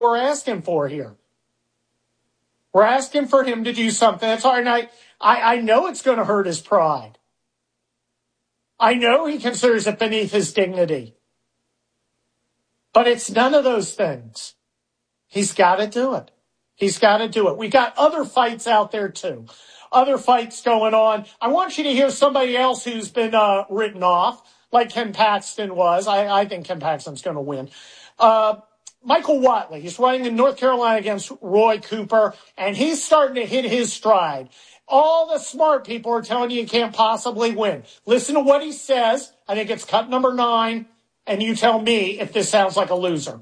we're asking for here. We're asking for him to do something that's hard. And I know it's going to hurt his pride. I know he considers it beneath his dignity. But it's none of those things. He's got to do it. He's got to do it. We got other fights out there, too. Other fights going on. I want you to hear somebody else who's been written off, like Ken Paxton was. I think Ken Paxton's going to win. Michael Watley, he's running in North Carolina against Roy Cooper, and he's starting to hit his stride. All the smart people are telling you can't possibly win. Listen to what he says. I think it's cut number 9, and you tell me if this sounds like a loser.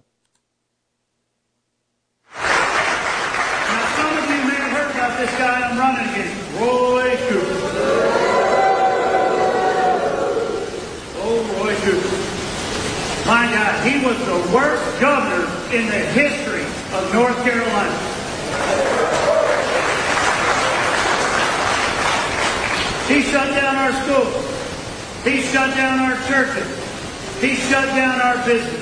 Now, some of you may have heard about this guy I'm running against, Roy Cooper. Oh, Roy Cooper. My God, he was the worst governor in the history of North Carolina. He shut down our schools. He shut down our churches. He shut down our business.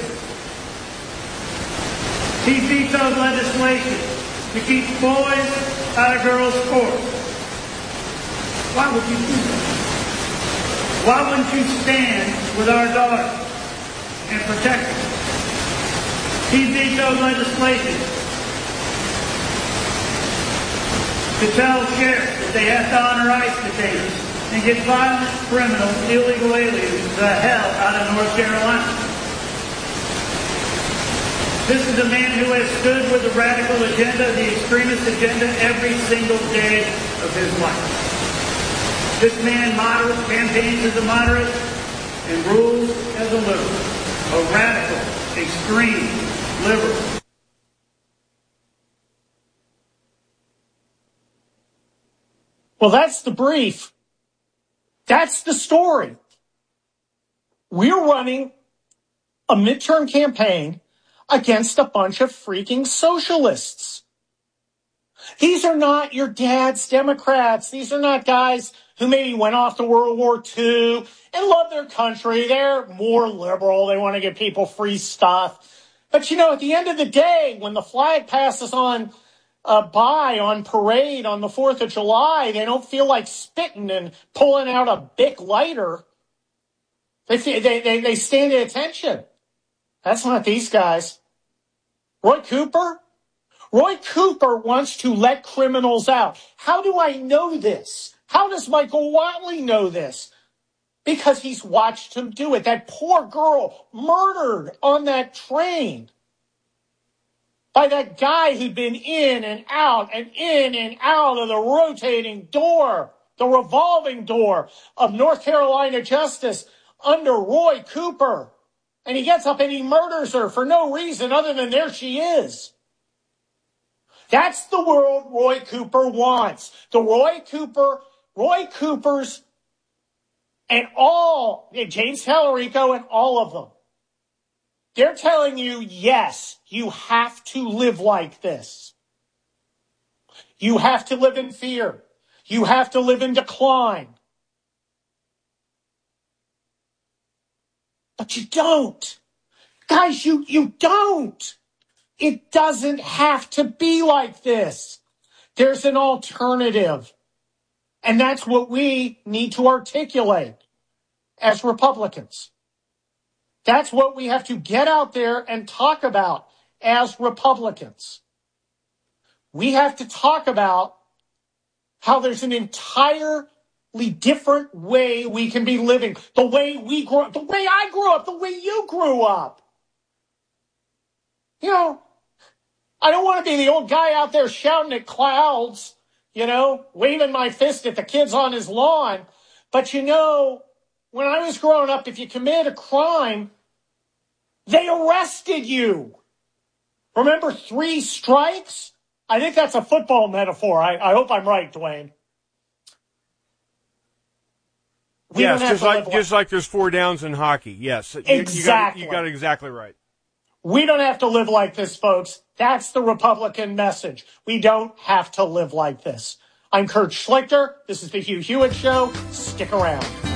He vetoed legislation to keep boys out of girls' sports. Why would you do that? Why wouldn't you stand with our daughters and protect them? He vetoed legislation to tell sheriffs that they have to honor ICE detainees and get violent, criminal, illegal aliens the hell out of North Carolina. This is a man who has stood with the radical agenda, the extremist agenda, every single day of his life. This man campaigns as a moderate and rules as a liberal, a radical, extreme liberal. Well, that's the brief. That's the story. We're running a midterm campaign against a bunch of freaking socialists. These are not your dad's Democrats. These are not guys who maybe went off to World War II and love their country. They're more liberal. They want to give people free stuff. But, at the end of the day, when the flag passes on on parade on the 4th of July, they don't feel like spitting and pulling out a Bic lighter. They stand at attention. That's not these guys. Roy Cooper? Roy Cooper wants to let criminals out. How do I know this? How does Michael Watley know this? Because he's watched him do it. That poor girl murdered on that train by that guy who'd been in and out of the rotating door, the revolving door of North Carolina justice under Roy Cooper. And he gets up and he murders her for no reason other than there she is. That's the world Roy Cooper wants. The Roy Coopers, and James Tallarico and all of them. They're telling you, yes, you have to live like this. You have to live in fear. You have to live in decline. But you don't. Guys, you don't. It doesn't have to be like this. There's an alternative. And that's what we need to articulate as Republicans. That's what we have to get out there and talk about as Republicans. We have to talk about how there's an entirely different way we can be living. The way we grew up, the way I grew up, the way you grew up. I don't want to be the old guy out there shouting at clouds, waving my fist at the kids on his lawn. But when I was growing up, if you committed a crime, they arrested you. Remember 3 strikes? I think that's a football metaphor. I hope I'm right, Dwayne. Yes, just like there's 4 downs in hockey. Yes, exactly. You got it exactly right. We don't have to live like this, folks. That's the Republican message. We don't have to live like this. I'm Kurt Schlichter. This is the Hugh Hewitt Show. Stick around.